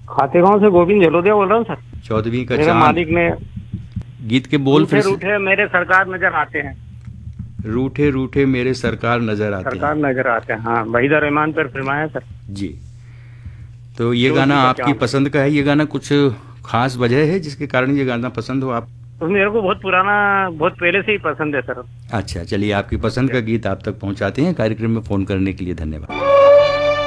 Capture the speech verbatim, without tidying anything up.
खाते गांव से गोविंद जलोदिया बोल रहा हूँ सर। चौदहवीं का मेरे चांद मालिक ने गीत के बोल रूठे फिर से। रूठे मेरे सरकार नजर आते हैं। रूठे रूठे मेरे सरकार नजर आते सरकार हैं। नजर आते हैं, हाँ, वहीदा रहमान पर फिल्माया सर। जी। तो ये गाना चौदहवीं का आपकी चांद। पसंद का है, ये गाना कुछ खास वजह है जिसके कारण ये गाना पसंद हो आप? तो मेरे को बहुत पुराना, बहुत पहले से ही पसंद है सर। अच्छा, चलिए आपकी पसंद का गीत आप तक पहुंचाते हैं। कार्यक्रम में फ़ोन करने के लिए धन्यवाद।